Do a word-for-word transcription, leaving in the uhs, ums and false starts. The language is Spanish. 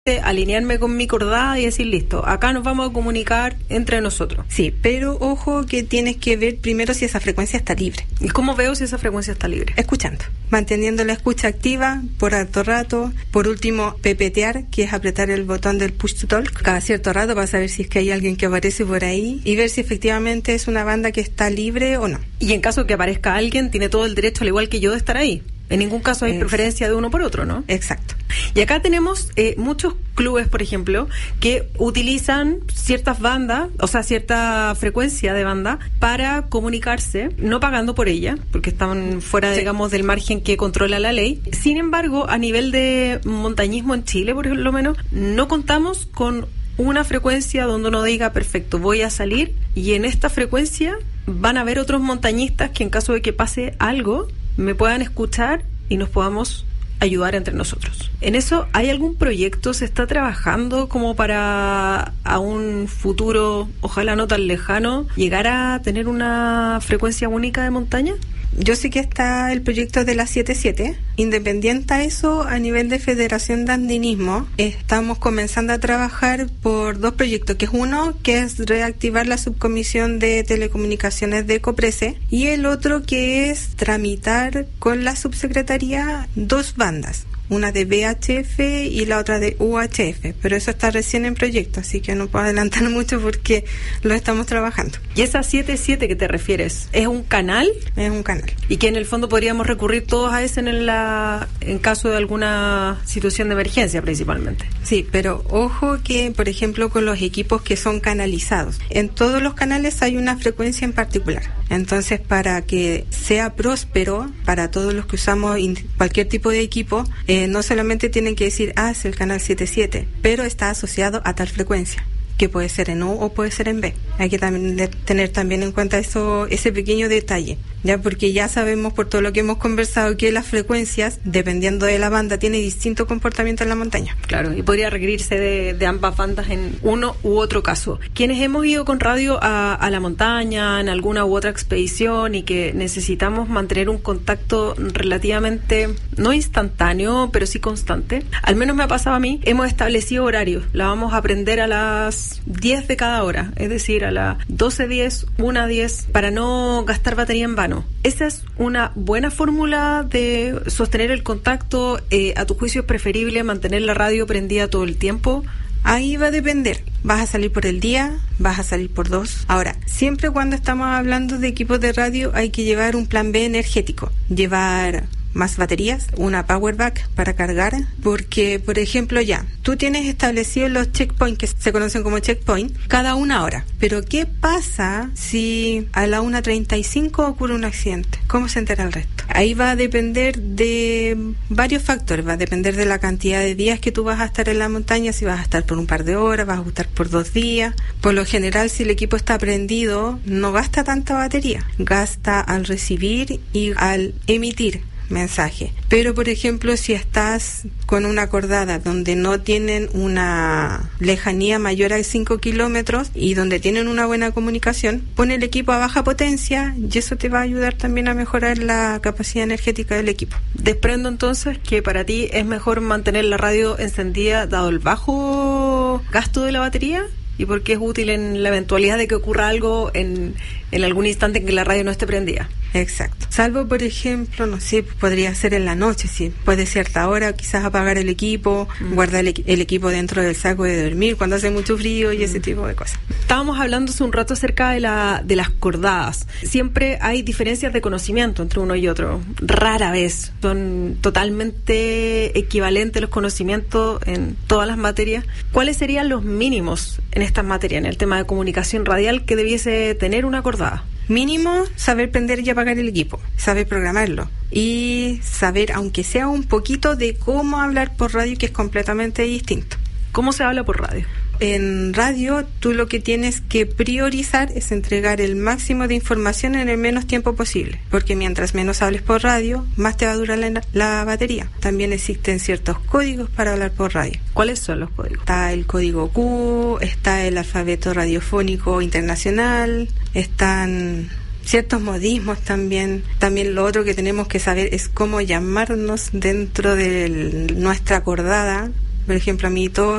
alinearme con mi cordada y decir, listo, acá nos vamos a comunicar entre nosotros. Sí, pero ojo que tienes que ver primero si esa frecuencia está libre. ¿Y cómo veo si esa frecuencia está libre? Escuchando, manteniendo la escucha activa por harto rato. Por último, pepetear, que es apretar el botón del push to talk cada cierto rato para saber si es que hay alguien que aparece por ahí y ver si efectivamente es una banda que está libre o no. Y en caso de que aparezca alguien, tiene todo el derecho, al igual que yo, de estar ahí. En ningún caso hay Exacto. preferencia de uno por otro, ¿no? Exacto. Y acá tenemos eh, muchos clubes, por ejemplo, que utilizan ciertas bandas, o sea, cierta frecuencia de banda para comunicarse, no pagando por ella, porque están fuera, sí. digamos, del margen que controla la ley. Sin embargo, a nivel de montañismo en Chile, por lo menos, no contamos con una frecuencia donde uno diga, perfecto, voy a salir y en esta frecuencia van a haber otros montañistas que en caso de que pase algo, me puedan escuchar y nos podamos ayudar entre nosotros. ¿En eso hay algún proyecto? ¿Se está trabajando como para a un futuro, ojalá no tan lejano, llegar a tener una frecuencia única de montaña? Yo sé que está el proyecto de la siete siete. Independiente a eso, a nivel de Federación de Andinismo, estamos comenzando a trabajar por dos proyectos, que es uno, que es reactivar la subcomisión de telecomunicaciones de Coprese, y el otro que es tramitar con la subsecretaría dos bandas. Una de V H F y la otra de U H F, pero eso está recién en proyecto, así que no puedo adelantar mucho porque lo estamos trabajando. ¿Y esa siete siete que te refieres, es un canal? Es un canal. Y que en el fondo podríamos recurrir todos a ese en, la, en caso de alguna situación de emergencia principalmente. Sí, pero ojo que, por ejemplo, con los equipos que son canalizados, en todos los canales hay una frecuencia en particular. Entonces, para que sea próspero para todos los que usamos cualquier tipo de equipo, eh, no solamente tienen que decir, ah, es el canal siete siete, pero está asociado a tal frecuencia, que puede ser en U o puede ser en B. Hay que también de, tener también en cuenta eso, ese pequeño detalle, ya porque ya sabemos por todo lo que hemos conversado que las frecuencias, dependiendo de la banda, tienen distinto comportamiento en la montaña. Claro, y podría requerirse de, de ambas bandas en uno u otro caso. Quienes hemos ido con radio a, a la montaña, en alguna u otra expedición, y que necesitamos mantener un contacto relativamente, no instantáneo, pero sí constante, al menos me ha pasado a mí, hemos establecido horarios. La vamos a aprender a las diez de cada hora, es decir, a las doce diez, una diez, para no gastar batería en vano. ¿Esa es una buena fórmula de sostener el contacto? Eh, ¿A tu juicio es preferible mantener la radio prendida todo el tiempo? Ahí va a depender. ¿Vas a salir por el día? ¿Vas a salir por dos? Ahora, siempre cuando estamos hablando de equipos de radio hay que llevar un plan B energético. Llevar más baterías, una power bank para cargar, porque, por ejemplo, ya, tú tienes establecidos los checkpoints, que se conocen como checkpoint, cada una hora. Pero, ¿qué pasa si a la una treinta y cinco ocurre un accidente? ¿Cómo se entera el resto? Ahí va a depender de varios factores, va a depender de la cantidad de días que tú vas a estar en la montaña, si vas a estar por un par de horas, vas a estar por dos días. Por lo general, si el equipo está prendido, no gasta tanta batería, gasta al recibir y al emitir mensaje. Pero, por ejemplo, si estás con una cordada donde no tienen una lejanía mayor a cinco kilómetros y donde tienen una buena comunicación, pon el equipo a baja potencia y eso te va a ayudar también a mejorar la capacidad energética del equipo. Desprendo entonces que para ti es mejor mantener la radio encendida dado el bajo gasto de la batería, y porque es útil en la eventualidad de que ocurra algo en, en algún instante en que la radio no esté prendida. Exacto. Salvo, por ejemplo, no sé, podría ser en la noche, si puede cierta hora, quizás apagar el equipo, mm. guardar el, el equipo dentro del saco de dormir cuando hace mucho frío y mm. ese tipo de cosas. Estábamos hablando hace un rato acerca de, la, de las cordadas. Siempre hay diferencias de conocimiento entre uno y otro. Rara vez son totalmente equivalentes los conocimientos en todas las materias. ¿Cuáles serían los mínimos en estas materias, en el tema de comunicación radial, que debiese tener una cordada? Mínimo, saber prender y apagar el equipo, saber programarlo y saber, aunque sea un poquito, de cómo hablar por radio, que es completamente distinto. ¿Cómo se habla por radio? En radio, tú lo que tienes que priorizar es entregar el máximo de información en el menos tiempo posible, porque mientras menos hables por radio, más te va a durar la, la batería. También existen ciertos códigos para hablar por radio. ¿Cuáles son los códigos? Está el código Q, está el alfabeto radiofónico internacional, están ciertos modismos también. También lo otro que tenemos que saber es cómo llamarnos dentro de nuestra acordada. Por ejemplo, a mí todo